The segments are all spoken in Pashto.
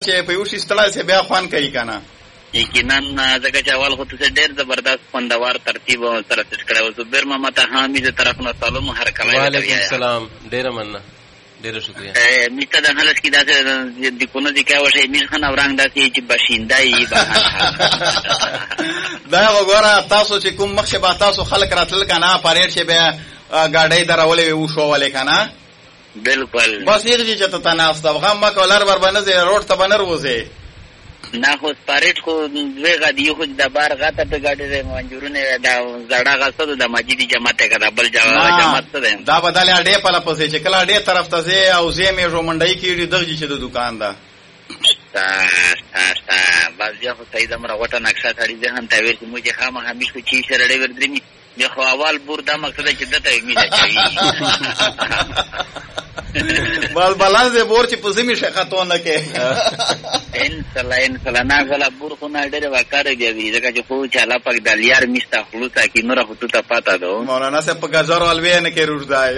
چې په یو شي ستړی سي بیا خوان کوي کنه. یقینا ځکه چې اول خو ته ډېر زبردست خوندور ترتیب سره سټ کړو. زبیر محمد حامد د طرف نه سلام هر کله. وعلیکم السلام. ډېر مننه، ډېر شکریہ. میته د حالت کې داسې د کو نه دي کا وشه میر خان اورنګ داسې چې باشندای دا وګوره تاسو چې کوم مخ شبا تاسو خلک راتل کنه پاریټ شه بیا گاډي درولې و شو ولې کنه. بالکل بس یې چې ته نه استو غم ما کولر بر باندې روډ ته بنر وځي نه خو پاریټ خو دوی غدي خو د بار غته په گاډي منجورونه دا زړه غسد د مسجد جماعت کړه بل جماعت ده دا بدل اډې په لپسې چې کله اډې طرف ته زی او زی مې جو منډای کیږي دغه چې د دکان ده بس یا خو سید امر وټه نقشه تړي ځهن ته ویر چې موږ خامہ همیش کو چی سره ډېر درمي یو خو اول بور دا مقصد چې دته امید کوي بل بلانس بور چې پوزمي شخاتو نه کې ان شاء الله نه غلا بور خو نه ډېر وکړي دی ځکه چې خو چې الله پاک د لیار میستا خلوصا کې نور هوته ته پاتا دو مولانا صاحب په گازار الوی نه کې روزدای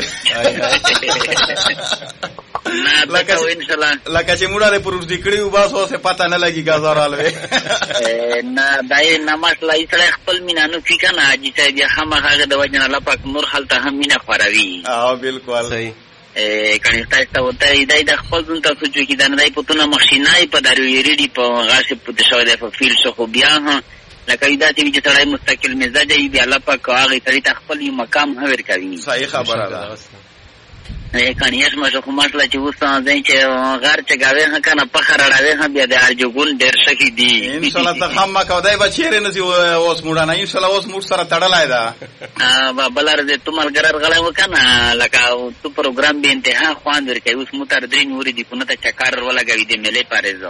لکه چې موږ پروز دي کړیو بس اوسه پتا نه لګي گازار الوی نه دای نماز لای سره خپل مینانو فکر نه اجي چې هغه د وجه الله پاک نور حالت هم مینه خوروي. بالکل صحیح. کني تاسو ته دای د خپل ځون تاسو چې دا نه پتونه مخشینای په دارو یریډي په غاښ په تشو د په فیل شو خو بیا ها لکه دا چې سړی مستقل مزاج دی الله پاک هغه سړی خپل مقام هور کوي. صحیح خبره ده. کني اسمه خو مسله چې وسه ځین چې غار چې گاوې کنه په خړړاوې هم بیا د ارجګون ډېر شکی دی. ان شاء الله ته هم کو دای بچیر نه سی اوس موډه نه ان شاء الله اوس موډ سره تړلای دا بلار دې تمل ګرر غلې وکنه لکه تو پروګرام به انتها خوان ورکې اوس متر درې نورې دی کو نه ته چکر ولګوي دې ملې پارېزو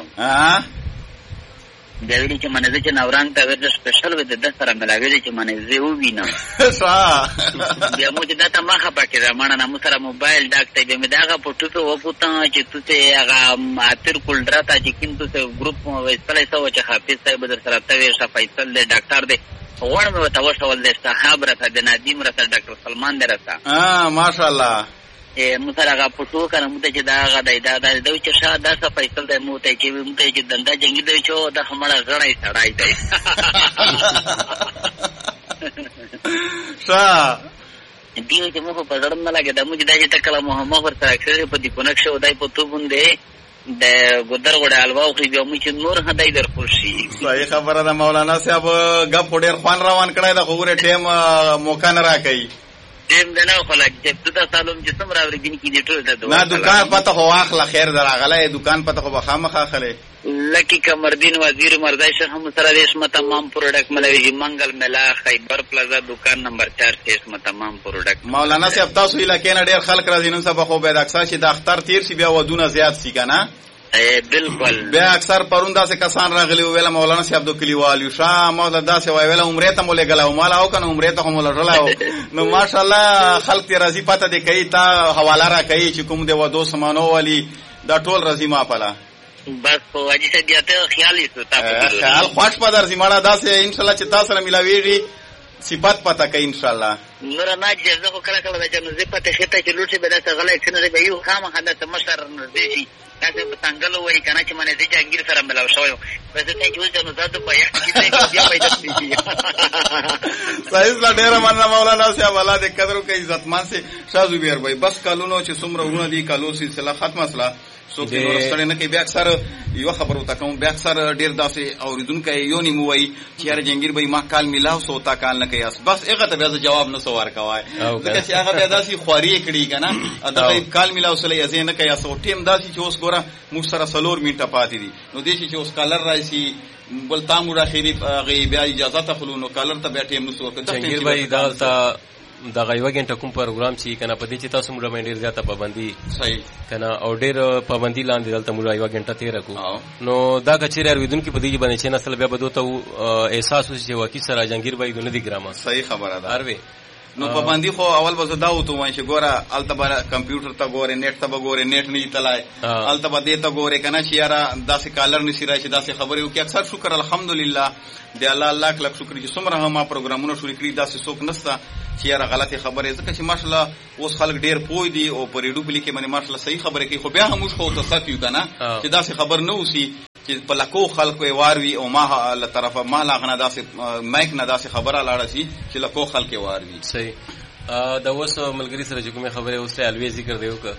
دا ویلي چې منځ چې نوران ته ورته سپیشل و د سره ملاوي چې منځ یې ووینم بیا مو چې دا ته ما خبر کړه مانه نو سره موبایل ډاکټر به مې داغه پټو و پوتا چې تو ته هغه اتر کولډرا ته چې کینتو ته ګروپ وېستلې سو چې حافظ صاحب در سره ته وې فیصل دې ډاکټر دې وړ مې وته وشول دې صاحب راته د ندیم راته ډاکټر سلمان دې راته ماشاءالله مو سره هغه پټو کنه مو ته چې دا هغه دا دوی چې شاه دا څه فیصل دې مو ته چې دنده جنگي دی چې دا همړه غړای سړای دی شاه دیو چې مو په ځړم نه لګي دا مو چې دا چې تکله محمد ور سره اکثر په دې کونکشه ودای په تو باندې د ګدر وړه الوا خو بیا مو چې نور هداي در خوشي. صحیح خبره ده مولانا صاحب غپ ډېر خوان روان کړای دا خو ګوره ټیم موقع نه راکړي ټیم دنه خلک چې تاسو سالم چې سم راوړي دي کې دې ټول ده نه دکان پته خو اخلا خیر دراغله دکان پته خو بخامخه خله لکی کمردین وزیر مرزا شیخ هم سره ریشم تمام پروډکټ ملوي منګل ملا خیبر پلازا دکان نمبر 4 ریشم تمام پروډکټ. مولانا صاحب تاسو علاقې نه ډېر خلک راځي نن سبا خو به د اکثر چې د اختر تیر شي بیا ودونه زیات شي کنه بالکل بیا اکثر پروندا سے کسان راغلی ویله مولانا صاحب دو کلیوالو شاه مولا داسه ویله عمره ته مولې غلا مال او کنه عمره ته مول رلاو نو ماشاءالله خلک ته راضی پته دی کوي تا حواله را کوي چې کوم دی ودو سمانو والی دا ټول راضی ما پلا بس په اجي ته بیا ته خیال یې ستاسو خیال خوښ پدر زمړه داسه ان شاء الله چې تاسو سره ملاويږي صفات پتا کوي ان شاء الله نور نه جزه خو کله کله چې نو زه پته خته چې لوټي به دا غلای څنګه به یو خامہ حدث مشر نه دی تاسو په څنګه وایي کنه چې منه دې جنگیر سره ملاو شوی په دې ته چې ولته نو زاد په یا کې بیا پیدا کیږي صحیح لا ډیر مننه مولانا صاحب الله دې قدر کوي عزتمان سي شاه زبیر بھائی بس کالونو چې څومره ورونه دي کالو سلسله ختمه اسلا سو کې نور سره نه کې بیا اکثر یو خبرو تا کوم بیا اکثر ډیر داسې اوریدونکو یو نیمه وای چې یار جنگیر بھائی ما کال ملاو سو تا کال نه کوي بس هغه ته بیا جواب نه سوار کوي ځکه چې هغه بیا داسې خواري کړي کنه اته کال ملاو سره یې نه کوي سو ټیم داسې چې اوس ګوره موږ سره سلور منټه پاتې دي نو دې چې اوس کالر راشي بل تامو راخيري غي بیا اجازه ته خلونو کالر ته بیا ټیم نو سو کوي جنگیر بھائی دا تا دا غیوه غنټه کوم پروګرام چې کنه په دې چې تاسو موږ باندې ډیر زیاته پابندي صحیح کنه او ډیر پابندي لاندې دلته موږ غیوه غنټه تیر کو نو دا کچېر ارویدون کې په دې باندې چې نسل بیا بدو ته احساس وشي چې وکی سره جنگیر بھائی دونه دي ګرامه صحیح خبره ده اروي نو پابندي خو اول به زه دا وته وایم چې ګوره هلته به کمپیوټر ته ګورې نیټ ته به ګورې نیټ نه تلای هلته به دې ته ګورې که نه چې یاره داسې کالر نشي راشي داسې خبرې وکړي. اکثر شکر الحمدلله د الله لاک لاک شکر چې څومره هم ما پروګرامونه شروع کړي داسې څوک نشته چې یاره غلطې خبرې ځکه چې ماشاءالله اوس خلک ډېر پوه دي او په ریډیو پلي کې باندې ماشاءالله صحیح خبرې کوي. خو بیا هم موږ خو ته ساتو که نه چې داسې خبر نه اوسي چې په لکو خلکو یې وار وي او ما له طرفه ما لا غنه داسې مایک نه داسې خبره لاړه شي چې لکو خلک یې وار وي. صحیح. دا اوس ملګری سره چې کومې خبرې اوس له الوی ذکر دی وکړه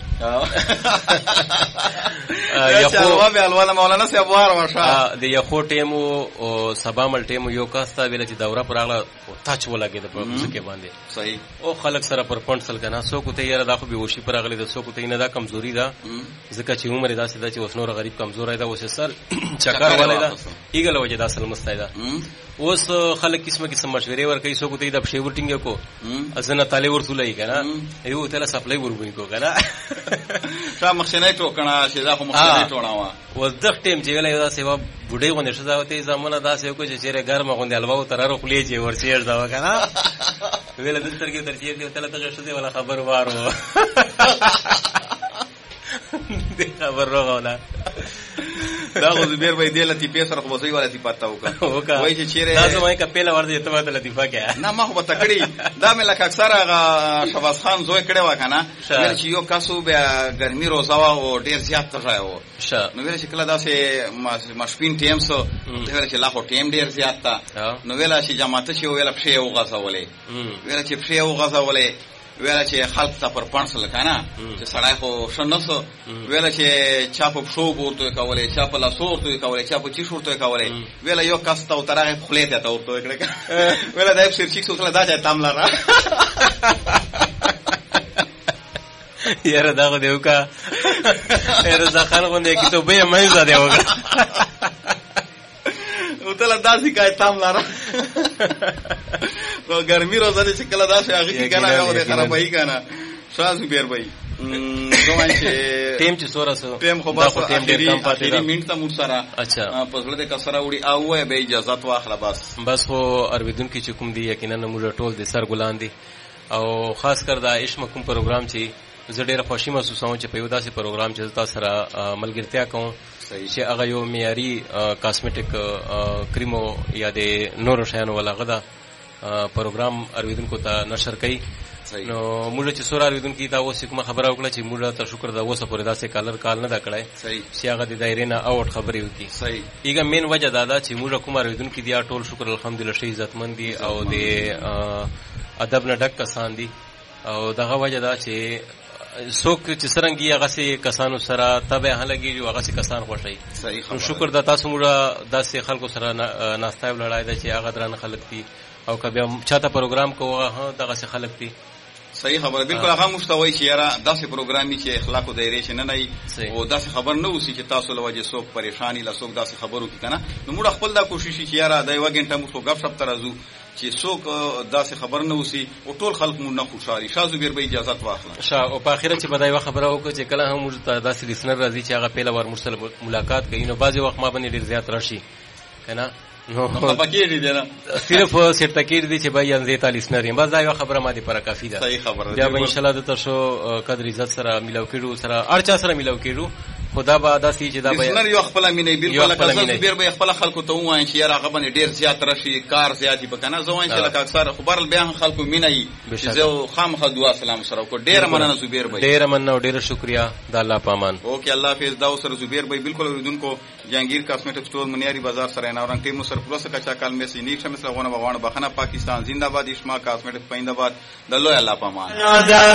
الوا مولانا صاحب واره د یخو ټیم او سبامل ټیم یو کاستا ویل چې دوره پر اغله تاچ ولګید په ځکه باندې. صحیح. او خلک سره پر پونسل کنه سو کو ته یاره دا خو به وشي پر اغله د سو کو ته نه دا کمزوري ده ځکه چې عمر داسې ده چې اوس نور غریب کمزور ده اوس سر چکر والے ده ایګل وجه دا اصل مستایده. اوس خلک قسمه قسم مشورې ور کوي سو کو ته د شیورټینګ کو ازنه تعالی ورسولای کنه یو ته سپلای ورغوي کو کنه تا مخشنه ټوکنه چې دا خو مخشنه ټوڼه وا اوس د ټیم چې ویلای دا سیوا بډې غونډه شته وته زمونه دا سیو کو چې چیرې ګرمه غونډه الواو ترارو خلې چې ورچیر دا کنه ویل د سترګې ترچیر دی ته ته شته ولا خبر وارو دې خبر راغله دا خو زبیر بھائی دی لطیفه سره خو وسوي ولا لطیفه وکړه وای چې چیرې دا زمای کپیله ورته ته وته لطیفه کې نه ما خو تکړی دا مې لکه اکثر هغه شفاف خان زوی کړي وکنه چې یو کاسو به ګرمي روزاوا او ډیر زیات ترای وو نو ویل چې کله دا سه مشپین ټیم سو ویل چې لا خو ټیم ډیر زیات تا نو ویل چې جماعت شي ویل په شی وغځولې ویل چې په شی وغځولې ویل چې خلق ته پر پانسل کنه چې سړی خو شنسو ویل چې چا په شو ورته کولې چا په لاسو ورته کولې چا په چی شورته کولې ویل یو کس ته ترغه خلیته ته ورته کړه ویل دا په شي څه دا چې تام لاره یاره دا غو دیو کا یاره ځخان غونډه کې ته به مې زده وګړه وتل داسې کای تام لاره نو ګرمي روزانه چې کله داسې هغه کې کنه یو د خرابای کنه شاز بیر بای دوی چې ټیم چې سوراسو ټیم خو بس ټیم ډیر کم پاتې دی منټ ته مور سره اچھا پزله د کسره وړي او به اجازه واخله بس خو ارویدون کې چې کوم دی یقینا موږ ټول د سر ګلان دي او خاص کر دا عشق کوم پروګرام چې زه ډېر خوشي محسوسوم چې په یو داسې پروګرام چې تاسو سره ملګرتیا کوم چې هغه یو معیاري کاسمیټک کریمو یا د نورو شیانو ولا غدا پروګرام ارویدونکو ته نشر کړي. نو موږ چې سور ارویدونکو ته اوس کوم خبره وکړه چې موږ ته شکر دا اوسه پورې داسې کال نه دا کړای چې هغه د دایره نه اوټ خبرې وکړي. صحیح. ایګه مین وجه دا چې موږ کوم ارویدونکو دي ټول شکر الحمدلله شي عزتمن دي او د ادب نه ډک کسان دي او دغه وجه دا چې څوک چې څنګه هغه سي کسانو سره تبه هلګي هغه سي کسان خوشي. صحیح خبره. شکر د تاسو موږ داسې خلکو سره ناستای لړای دا چې هغه درن خلک دي او کبه چاته پروګرام کوه ها دغه سي خلک دي. صحیح خبره بالکل هغه مستوي چې یاره داسې پروګرامي چې اخلاق او دایره شنه نه او داسې خبر نه اوسي چې تاسو له وجه څوک پریشانی لا څوک داسې خبرو کې کنه نو موږ خپل دا کوشش چې یاره دا یو غنټه موږ غف شپ ترازو چې څوک داسې خبر نه اوسي او ټول خلک مونږ نه خوشالي شازو بیر به اجازه واخله او په اخر چې بدای و خبره وکړه چې کله هم موږ ته داسې لیسنر راځي چې هغه پیله ور مرسل ملاقات کوي نو بعضی وخت ما باندې ډیر زیات راشي کنه نو پکې دي نه صرف سیټ تکیر دي چې بای انځه تا لیسنر یم بس دا یو خبره ما دي پر کافی ده. صحیح خبره بیا به ان شاء الله د تاسو قدر عزت سره ملاو کېړو سره ارچا سره ملاو کېړو خدا به داسې چې دا به لیسنر یو خپل مینې بالکل کله بیر به خپل خلکو ته وایي چې یاره هغه باندې ډیر زیات راشي کار زیاتی بکنه زوان چې لکه اکثر خبر بیا خلکو مینې چې زه خامخا دعا سلام سره کو ډیر مننه زبیر بھائی ډیر مننه او ډیر شکریا د الله پامان. اوکے الله حافظ. دا سره زبیر بھائی بالکل اوریدونکو جهانگیر کاسمیټک سٹور منیاری بازار سره نه اورنګ ټیم سره پلوس کا چا کال میں سی نیک شمس غونه بغونه بخنه پاکستان زندہ باد اشما کاسمیټک پینداباد د لوی الله پامان.